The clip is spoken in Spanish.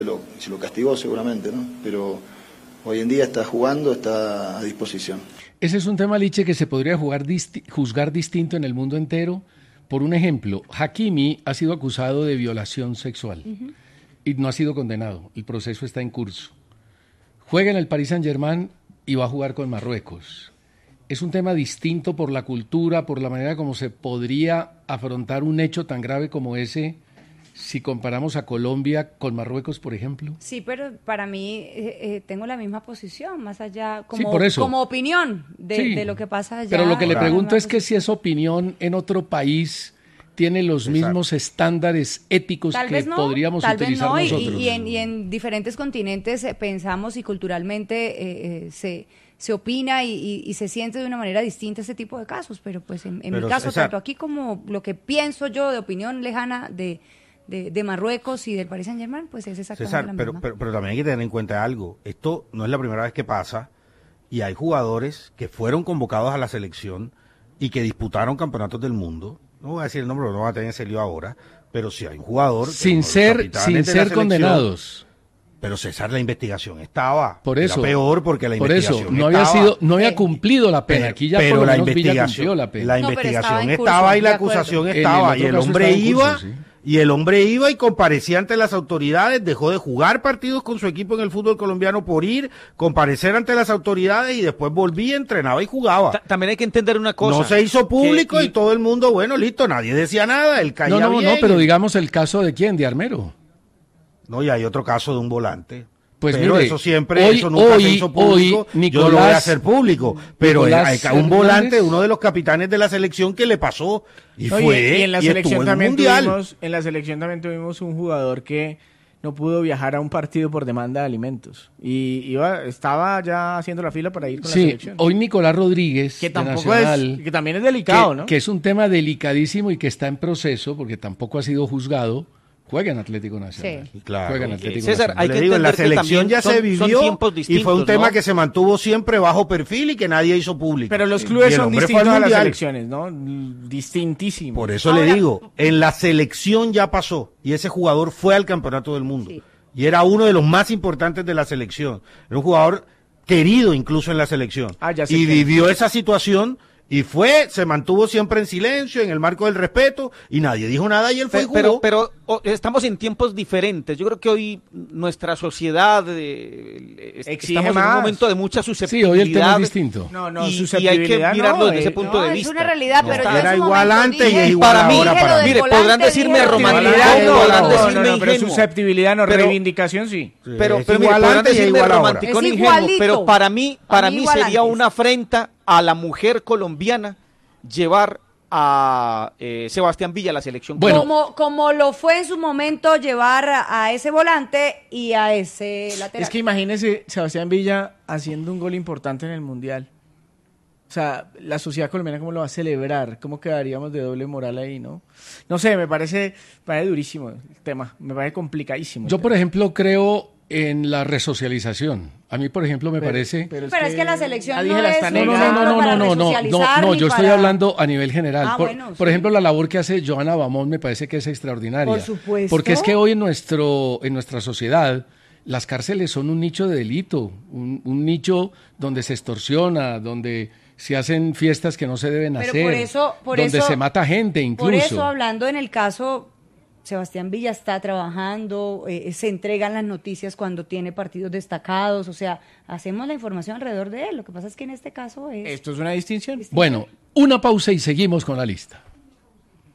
Se lo castigó seguramente, ¿no? Pero hoy en día está jugando, está a disposición. Ese es un tema, Liche, que se podría juzgar distinto en el mundo entero. Por un ejemplo, Hakimi ha sido acusado de violación sexual y no ha sido condenado. El proceso está en curso. Juega en el Paris Saint-Germain y va a jugar con Marruecos. Es un tema distinto por la cultura, por la manera como se podría afrontar un hecho tan grave como ese si comparamos a Colombia con Marruecos, por ejemplo. Sí, pero para mí tengo la misma posición, más allá, Sí, por eso. como opinión de lo que pasa allá. Pero lo que le pregunto es que si esa opinión en otro país tiene los mismos estándares éticos que podríamos utilizar nosotros. Y en diferentes continentes pensamos y culturalmente se opina y se siente de una manera distinta ese tipo de casos, pero pues en mi caso, César, tanto aquí como lo que pienso yo de opinión lejana de Marruecos y del Paris Saint-Germain, pues es exactamente César, la misma. pero también hay que tener en cuenta algo. Esto no es la primera vez que pasa y hay jugadores que fueron convocados a la selección y que disputaron campeonatos del mundo. No voy a decir el nombre, no va a tener ese lío ahora, pero si hay un jugador... Sin ser condenados. Pero César, la investigación estaba. Por eso. Era peor porque la investigación no había cumplido la pena. Aquí ya pero por lo la menos investigación cumplió la pena. La investigación estaba y la acusación estaba. Y el hombre iba... Y el hombre iba y comparecía ante las autoridades, dejó de jugar partidos con su equipo en el fútbol colombiano por ir, comparecer ante las autoridades y después volvía, entrenaba y jugaba. También hay que entender una cosa. No se hizo público y todo el mundo, bueno, listo, nadie decía nada, él caía bien. No, pero digamos el caso de ¿quién? De Armero. No, y hay otro caso de un volante. Pues pero mire, eso siempre, eso nunca se hizo público, yo lo voy a hacer público, pero hay un volante, uno de los capitanes de la selección que le pasó y fue, y en la selección también mundial. En la selección también tuvimos un jugador que no pudo viajar a un partido por demanda de alimentos y estaba ya haciendo la fila para ir con la selección. Hoy Nicolás Rodríguez, que tampoco Nacional, que también es delicado, ¿no? Que es un tema delicadísimo y que está en proceso porque tampoco ha sido juzgado. Juega en Atlético Nacional. Sí, claro. Juega en Atlético César, Nacional. hay que digo, en la entender selección ya se vivió y fue un tema que se mantuvo siempre bajo perfil y que nadie hizo público. Pero los clubes son distintos a las selecciones, ¿no? Distintísimos. Por eso le digo, en la selección ya pasó y ese jugador fue al campeonato del mundo. Sí. Y era uno de los más importantes de la selección. Era un jugador querido incluso en la selección. Y vivió esa situación. Y se mantuvo siempre en silencio, en el marco del respeto, y nadie dijo nada y él fue y jugó. Pero estamos en tiempos diferentes. Yo creo que hoy nuestra sociedad estamos en un momento de mucha susceptibilidad. Sí, hoy el tema es distinto. Y hay que mirarlo desde ese punto de vista. Es una realidad, pero era igual antes y es igual ahora para mí. Mire, podrán decirme romántico, podrán decirme ingenuo. Pero susceptibilidad no, reivindicación sí. Pero podrán decirme romántico, ingenuo, pero para mí sería una afrenta a la mujer colombiana llevar a Sebastián Villa a la selección. Bueno, como lo fue en su momento llevar a ese volante y a ese lateral. Es que imagínese Sebastián Villa haciendo un gol importante en el Mundial. O sea, la sociedad colombiana cómo lo va a celebrar, cómo quedaríamos de doble moral ahí, ¿no? No sé, me parece durísimo el tema, me parece complicadísimo. Yo, por ejemplo, creo en la resocialización. A mí, por ejemplo, me parece... Pero es que la selección no es... yo estoy hablando a nivel general. Por ejemplo, la labor que hace Johanna Bamón me parece que es extraordinaria. Por supuesto. Porque es que hoy en nuestra sociedad las cárceles son un nicho de delito, un nicho donde se extorsiona, donde se hacen fiestas que no se deben hacer, donde se mata gente incluso. Por eso, hablando en el caso... Sebastián Villa está trabajando, se entregan las noticias cuando tiene partidos destacados, o sea, hacemos la información alrededor de él. Lo que pasa es que en este caso ¿Esto es una distinción? Bueno, una pausa y seguimos con la lista.